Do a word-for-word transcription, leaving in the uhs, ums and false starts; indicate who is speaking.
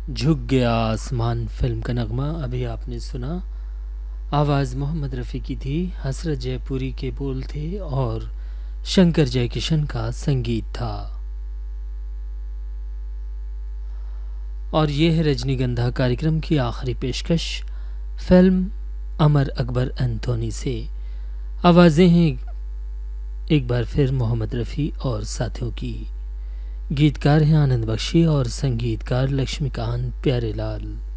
Speaker 1: झुक गया आसमान फिल्म का नगमा अभी आपने सुना। आवाज़ मोहम्मद रफ़ी की थी, हसरत जयपुरी के बोल थे और शंकर जयकिशन का संगीत था। और ये है रजनीगंधा कार्यक्रम की आखिरी पेशकश फिल्म अमर अकबर एंथोनी से। आवाज़ें हैं एक बार फिर मोहम्मद रफ़ी और साथियों की। गीतकार हैं आनंद बख्शी और संगीतकार लक्ष्मीकांत प्यारेलाल।